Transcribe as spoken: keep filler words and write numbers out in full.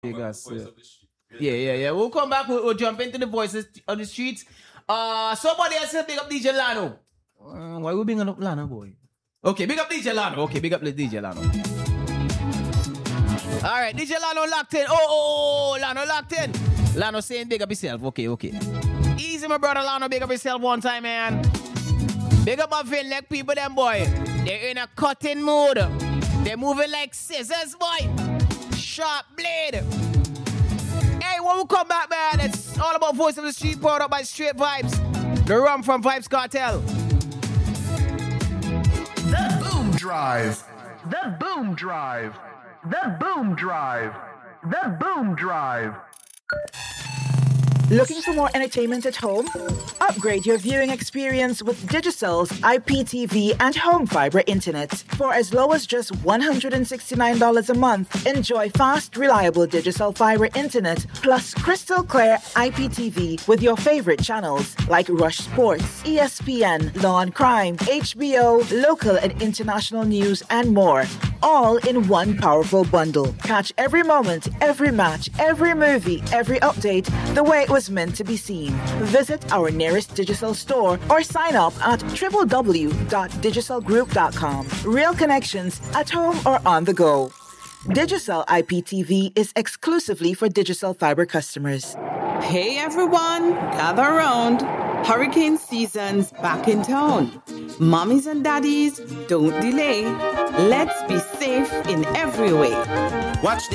Because, uh, yeah, yeah, yeah. We'll come back. We'll, we'll jump into the voices on the streets. Uh, somebody else say big up D J Lano. Uh, why we bringing up Lano, boy? Okay, big up D J Lano. Okay, big up the D J Lano. All right, D J Lano locked in. Oh, oh, oh, Lano locked in. Lano saying big up yourself. Okay, okay. Easy, my brother Lano. Big up yourself one time, man. Big up my Finlek people, them boy. They're in a cutting mood. They're moving like scissors, boy. Sharp blade. Hey, when we come back, man, it's all about Voice of the Street, powered up by Straight Vibes. The rum from Vibes Cartel. The Boom Drive. The Boom Drive. The Boom Drive. The Boom Drive. Looking for more entertainment at home? Upgrade your viewing experience with Digicel's I P T V and home fiber internet. For as low as just one hundred sixty-nine dollars a month, enjoy fast, reliable Digicel fiber internet plus crystal clear I P T V with your favorite channels like Rush Sports, E S P N, Law and Crime, H B O, local and international news, and more. All in one powerful bundle. Catch every moment, every match, every movie, every update the way it was meant to be seen. Visit our nearest Digicel store or sign up at w w w dot digicel group dot com. Real connections at home or on the go. Digicel I P T V is exclusively for Digicel fiber customers. Hey everyone, gather around. Hurricane season's back in town. Mommies and daddies, don't delay. Let's be safe in every way. Watch